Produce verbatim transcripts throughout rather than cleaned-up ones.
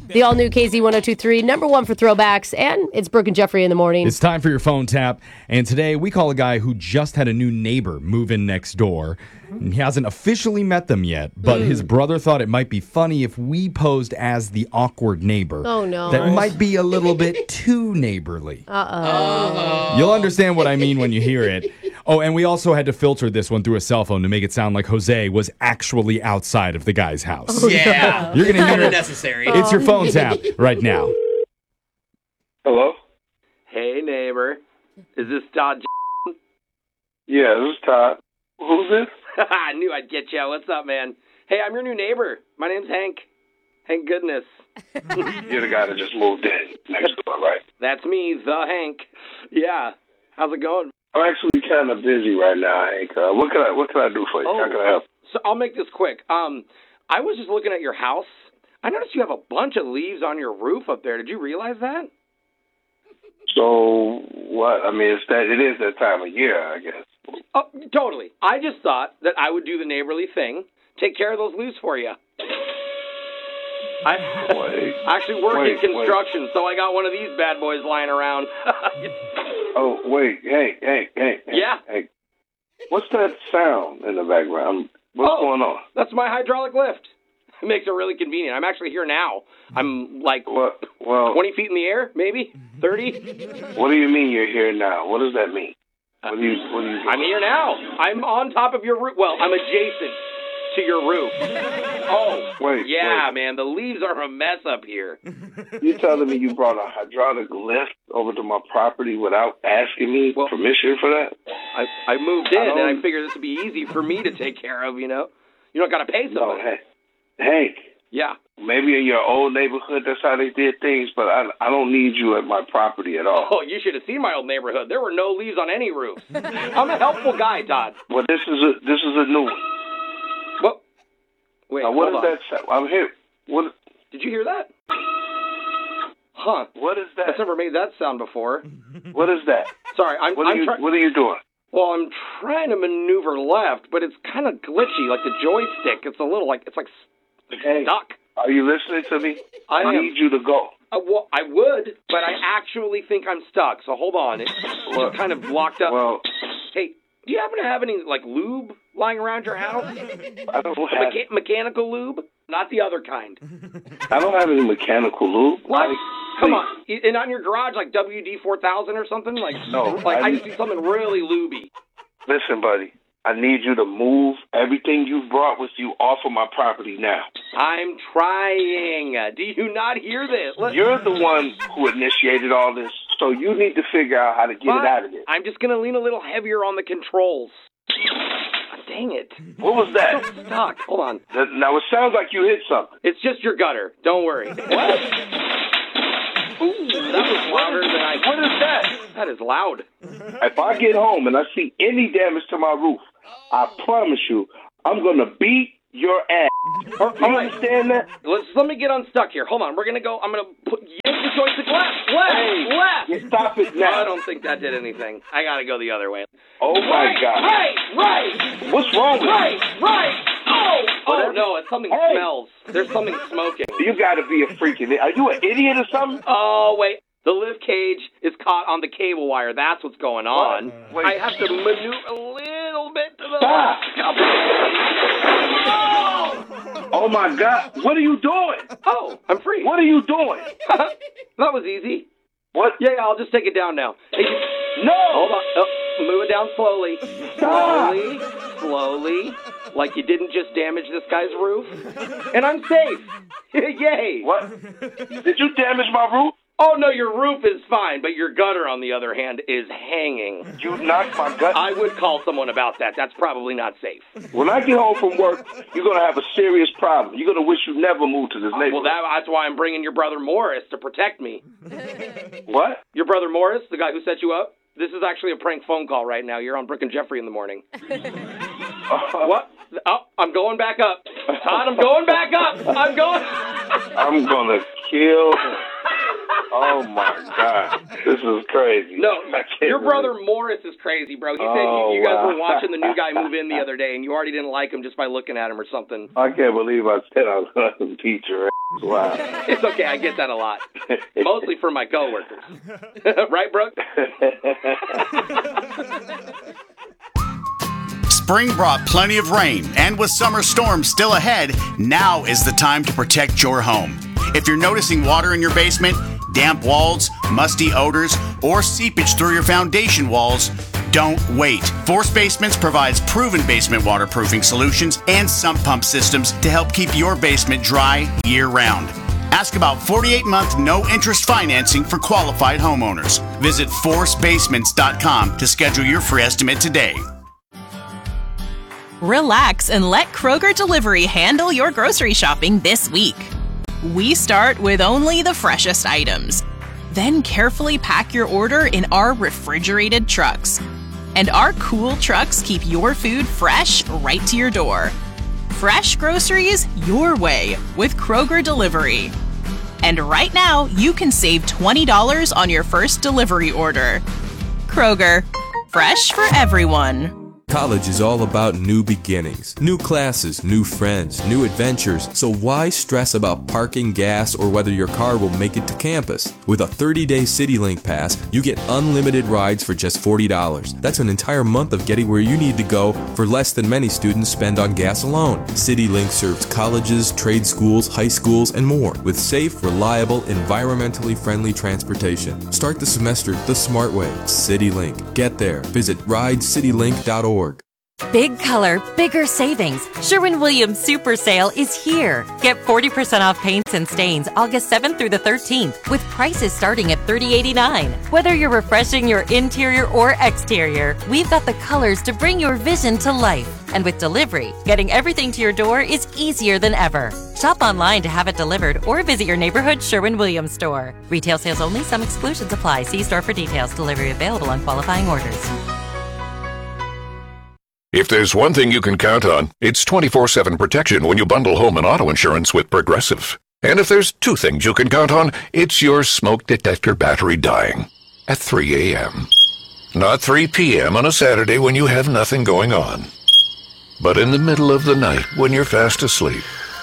The all-new K Z ten twenty-three, number one for throwbacks, and it's Brooke and Jeffrey in the morning. It's time for your phone tap, and today we call a guy who just had a new neighbor move in next door. And he hasn't officially met them yet, but mm. his brother thought it might be funny if we posed as the awkward neighbor. Oh, no. That might be a little bit too neighborly. Uh-oh. Uh-oh. You'll understand what I mean when you hear it. Oh, and we also had to filter this one through a cell phone to make it sound like Jose was actually outside of the guy's house. Oh, yeah. You're going to hear it. Necessary. It's your phone tap right now. Hello? Hey, neighbor. Is this Todd? Yeah, this is Todd. Who's this? I knew I'd get you. What's up, man? Hey, I'm your new neighbor. My name's Hank. Hank Goodness. You're the guy that just moved in next door, right? That's me, the Hank. Yeah. How's it going? I'm actually kind of busy right now, Hank. Uh, what can I What can I do for you? Oh, How can I help? So I'll make this quick. Um, I was just looking at your house. I noticed you have a bunch of leaves on your roof up there. Did you realize that? So what? I mean, it's that it is that time of year, I guess. Oh, totally. I just thought that I would do the neighborly thing, take care of those leaves for you. I wait, actually work wait, in construction, wait. so I got one of these bad boys lying around. Oh, wait. Hey, hey, hey. Yeah? Hey. What's that sound in the background? What's oh, going on? That's my hydraulic lift. It makes it really convenient. I'm actually here now. I'm like what? Well, twenty feet in the air, maybe? thirty? What do you mean you're here now? What does that mean? What do you, what do you I'm here now. I'm on top of your roof. Well, I'm adjacent to your roof. Oh, wait, yeah, wait. man. The leaves are a mess up here. You telling me you brought a hydraulic lift over to my property without asking me well, permission for that? I, I moved in, I and I figured this would be easy for me to take care of, you know? You don't got to pay somebody. No, hey, Hank. Yeah. Maybe in your old neighborhood, that's how they did things, but I, I don't need you at my property at all. Oh, you should have seen my old neighborhood. There were no leaves on any roof. I'm a helpful guy, Todd. Well, this is a this is a new one. What? Wait, now, what hold is on. that sound? I'm here. What? Did you hear that? Huh. What is that? I've never made that sound before. What is that? Sorry, I'm... What are, I'm you, try- what are you doing? Well, I'm trying to maneuver left, but it's kind of glitchy, like the joystick. It's a little like... It's like hey, stuck. Are you listening to me? I, I need you to go. Uh, well, I would, but I actually think I'm stuck, so hold on. It's well, just kind of blocked up. Well... Hey, do you happen to have any, like, lube lying around your house? I don't have... Mecha- mechanical lube? Not the other kind. I don't have any mechanical lube. What? I, Come on. And not in your garage, like W D four thousand or something? Like, no. Like, I, I just need something really lubey. Listen, buddy. I need you to move everything you've brought with you off of my property now. I'm trying. Do you not hear this? Let's... You're the one who initiated all this, so you need to figure out how to get but it out of here. I'm just going to lean a little heavier on the controls. Dang it. What was that? I'm so stuck. Hold on. That, now, it sounds like you hit something. It's just your gutter. Don't worry. What? Ooh, that was louder than I... What is that? That is loud. If I get home and I see any damage to my roof, I promise you, I'm going to beat your ass. All you right. understand that? Let's, let me get unstuck here. Hold on. We're going to go... I'm going to put... Yank the joystick left. Left. Hey, left. You stop it now. I don't think that did anything. I got to go the other way. Oh, my right, God. Right, right. What's wrong with right, you? Right, right. Oh, oh, no. It's something hey. smells. There's something smoking. You got to be a freaking... Are you an idiot or something? Oh, wait. The lift cage is caught on the cable wire. That's what's going on. Wait. I have to maneuver a little bit to the Stop. left. Oh, my God. What are you doing? Oh, I'm free. What are you doing? That was easy. What? Yeah, yeah, I'll just take it down now. Hey, no! Hold on. Oh, move it down slowly. Stop. Slowly, slowly. Like you didn't just damage this guy's roof. And I'm safe. Yay. What? Did you damage my roof? Oh, no, your roof is fine, but your gutter, on the other hand, is hanging. You knocked my gut? I would call someone about that. That's probably not safe. When I get home from work, you're going to have a serious problem. You're going to wish you never moved to this neighborhood. Well, that, that's why I'm bringing your brother Morris to protect me. What? Your brother Morris, the guy who set you up? This is actually a prank phone call right now. You're on Brooke and Jeffrey in the morning. Uh, What? Oh, I'm going back up. Todd, I'm going back up. I'm going... I'm going to kill him. Oh, my God. This is crazy. No, I can't your brother believe- Morris is crazy, bro. He said Oh, you, you guys wow. were watching the new guy move in the other day, and you already didn't like him just by looking at him or something. I can't believe I said I was going to beat your ass. Wow. It's okay. I get that a lot. Mostly from my coworkers. Right, Brooke? Spring brought plenty of rain, and with summer storms still ahead, now is the time to protect your home. If you're noticing water in your basement, damp walls, musty odors, or seepage through your foundation walls, don't wait. Force Basements provides proven basement waterproofing solutions and sump pump systems to help keep your basement dry year-round. Ask about forty-eight month no-interest financing for qualified homeowners. Visit force basements dot com to schedule your free estimate today. Relax and let Kroger Delivery handle your grocery shopping this week. We start with only the freshest items. Then carefully pack your order in our refrigerated trucks. And our cool trucks keep your food fresh right to your door. Fresh groceries your way with Kroger Delivery. And right now, you can save twenty dollars on your first delivery order. Kroger, fresh for everyone. College is all about new beginnings, new classes, new friends, new adventures. So why stress about parking, gas, or whether your car will make it to campus? With a thirty-day CityLink pass, you get unlimited rides for just forty dollars. That's an entire month of getting where you need to go for less than many students spend on gas alone. CityLink serves colleges, trade schools, high schools, and more with safe, reliable, environmentally friendly transportation. Start the semester the smart way. CityLink. Get there. Visit ride city link dot org. Big color, bigger savings. Sherwin-Williams Super Sale is here. Get forty percent off paints and stains August seventh through the thirteenth with prices starting at thirty eighty-nine. Whether you're refreshing your interior or exterior, we've got the colors to bring your vision to life. And with delivery, getting everything to your door is easier than ever. Shop online to have it delivered or visit your neighborhood Sherwin-Williams store. Retail sales only. Some exclusions apply. See store for details. Delivery available on qualifying orders. If there's one thing you can count on, it's twenty-four seven protection when you bundle home and auto insurance with Progressive. And if there's two things you can count on, it's your smoke detector battery dying at three a.m. Not three p.m. on a Saturday when you have nothing going on, but in the middle of the night when you're fast asleep.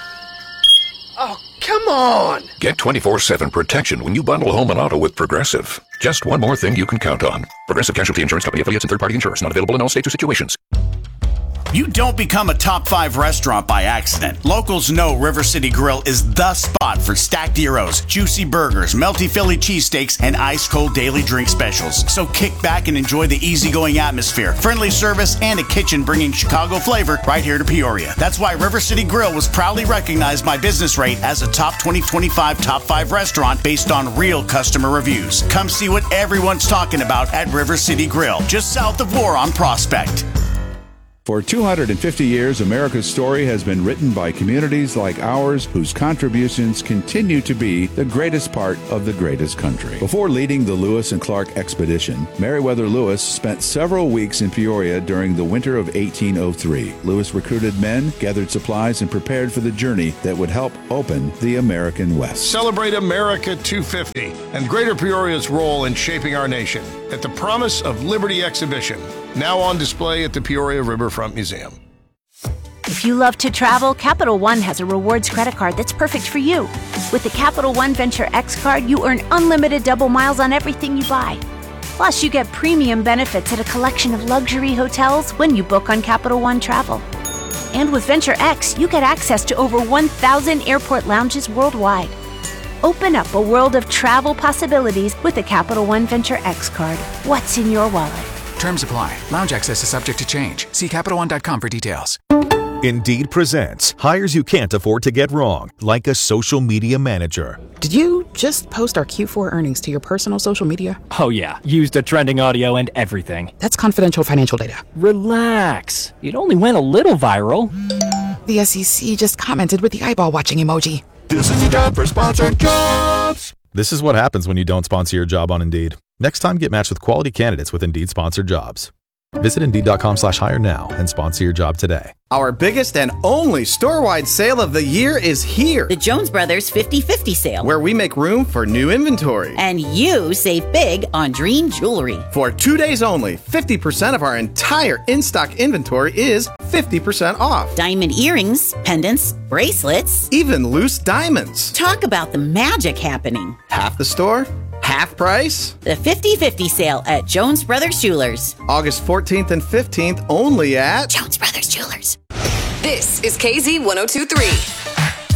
Oh, come on! Get twenty-four seven protection when you bundle home and auto with Progressive. Just one more thing you can count on. Progressive Casualty Insurance Company affiliates and third-party insurers. Not available in all states or situations. You don't become a top five restaurant by accident. Locals know River City Grill is the spot for stacked gyros, juicy burgers, melty Philly cheesesteaks, and ice-cold daily drink specials. So kick back and enjoy the easygoing atmosphere, friendly service, and a kitchen bringing Chicago flavor right here to Peoria. That's why River City Grill was proudly recognized by Business Rate as a top twenty twenty-five top five restaurant based on real customer reviews. Come see what everyone's talking about at River City Grill, just south of War on Prospect. For two hundred fifty years, America's story has been written by communities like ours whose contributions continue to be the greatest part of the greatest country. Before leading the Lewis and Clark expedition, Meriwether Lewis spent several weeks in Peoria during the winter of eighteen oh three. Lewis recruited men, gathered supplies, and prepared for the journey that would help open the American West. Celebrate America two fifty and Greater Peoria's role in shaping our nation at the Promise of Liberty exhibition, now on display at the Peoria Riverfront Museum. If you love to travel, Capital One has a rewards credit card that's perfect for you. With the Capital One Venture X card, you earn unlimited double miles on everything you buy. Plus, you get premium benefits at a collection of luxury hotels when you book on Capital One Travel. And with Venture X, you get access to over one thousand airport lounges worldwide. Open up a world of travel possibilities with the Capital One Venture X card. What's in your wallet? Terms apply. Lounge access is subject to change. See Capital One dot com for details. Indeed presents hires you can't afford to get wrong, like a social media manager. Did you just post our Q four earnings to your personal social media? Oh yeah, used a trending audio and everything. That's confidential financial data. Relax. It only went a little viral. The S E C just commented with the eyeball watching emoji. This is the job for sponsored jobs. This is what happens when you don't sponsor your job on Indeed. Next time, get matched with quality candidates with Indeed sponsored jobs. Visit Indeed.com slash hire now and sponsor your job today. Our biggest and only store-wide sale of the year is here. The Jones Brothers fifty fifty sale. Where we make room for new inventory. And you save big on Dream Jewelry. For two days only, fifty percent of our entire in-stock inventory is fifty percent off. Diamond earrings, pendants, bracelets. Even loose diamonds. Talk about the magic happening. Half the store, half price. The fifty fifty sale at Jones Brothers Jewelers. August fourteenth and fifteenth only at Jones Brothers Jewelers. This is K Z one oh two point three.